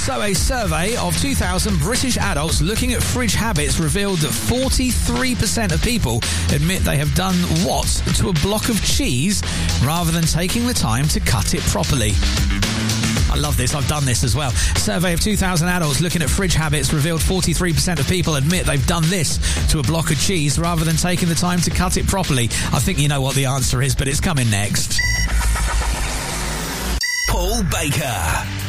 So a survey of 2,000 British adults looking at fridge habits revealed that 43% of people admit they have done what to a block of cheese rather than taking the time to cut it properly. I love this. I've done this as well. A survey of 2,000 adults looking at fridge habits revealed 43% of people admit they've done this to a block of cheese rather than taking the time to cut it properly. I think you know what the answer is, but it's coming next. Paul Baker.